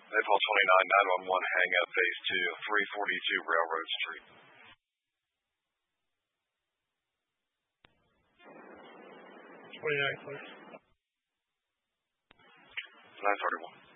Maypole 29, 911, hang up, phase 2, 342 Railroad Street. 29, please. 931.